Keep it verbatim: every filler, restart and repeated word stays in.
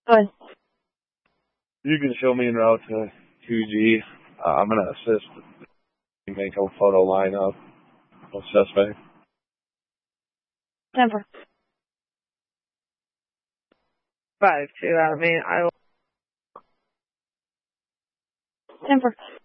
Go ahead. You can show me en route to two G. Uh, I'm going to assist make a photo lineup of suspect. Temper. Five two. I mean, I. Temper.